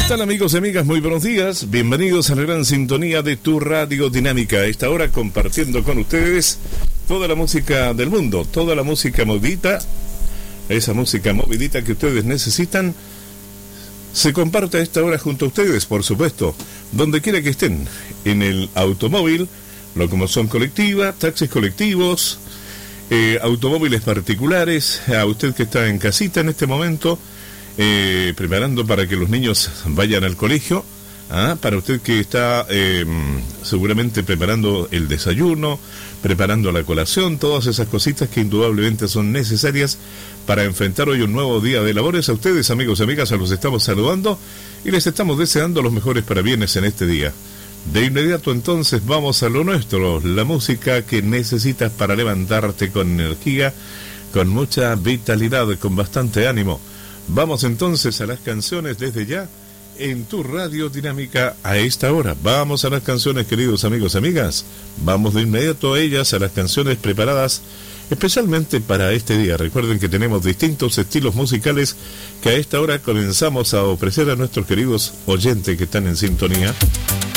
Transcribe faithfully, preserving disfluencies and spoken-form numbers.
tal, amigos y amigas? Muy buenos días. Bienvenidos a la gran sintonía de tu Radio Dinámica. A esta hora compartiendo con ustedes toda la música del mundo, toda la música movidita, esa música movidita que ustedes necesitan. Se comparte a esta hora junto a ustedes, por supuesto, donde quiera que estén, en el automóvil, locomoción colectiva, taxis colectivos, eh, automóviles particulares, a usted que está en casita en este momento, Eh, preparando para que los niños vayan al colegio, ¿ah? Para usted que está eh, seguramente preparando el desayuno, preparando la colación, todas esas cositas que indudablemente son necesarias para enfrentar hoy un nuevo día de labores. A ustedes, amigos y amigas, los estamos saludando y les estamos deseando los mejores parabienes en este día. De inmediato entonces vamos a lo nuestro, la música que necesitas para levantarte con energía, con mucha vitalidad, con bastante ánimo. Vamos entonces a las canciones desde ya en tu Radio Dinámica a esta hora. Vamos a las canciones, queridos amigos y amigas. Vamos de inmediato a ellas, a las canciones preparadas especialmente para este día. Recuerden que tenemos distintos estilos musicales que a esta hora comenzamos a ofrecer a nuestros queridos oyentes que están en sintonía.